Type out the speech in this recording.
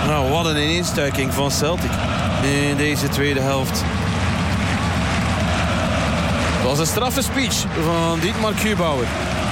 Nou, wat een ineenstuiking van Celtic in deze tweede helft. Het was een straffe speech van Dietmar Kubauer.